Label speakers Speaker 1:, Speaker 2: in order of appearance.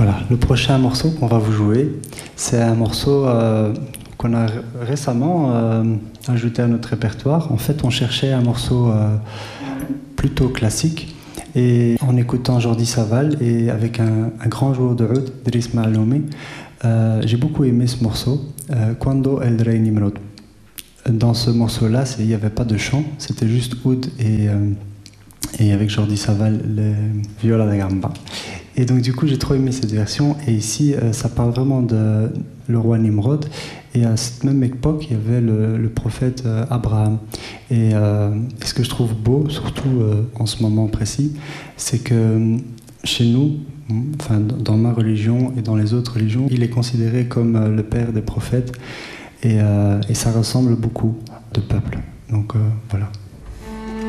Speaker 1: Voilà, le prochain morceau qu'on va vous jouer, c'est un morceau qu'on a récemment ajouté à notre répertoire. En fait, on cherchait un morceau plutôt classique. Et en écoutant Jordi Savall et avec un grand joueur de oud, Driss Maloumi, j'ai beaucoup aimé ce morceau, Quando El Rey Nimrod. Dans ce morceau-là, il n'y avait pas de chant, c'était juste oud et avec Jordi Savall, le viola da gamba. Et donc du coup, j'ai trop aimé cette version. Et ici, ça parle vraiment de le roi Nimrod. Et à cette même époque, il y avait le prophète Abraham. Et ce que je trouve beau, surtout en ce moment précis, c'est que chez nous, enfin dans ma religion et dans les autres religions, il est considéré comme le père des prophètes. Et ça ressemble beaucoup de peuples. Donc voilà.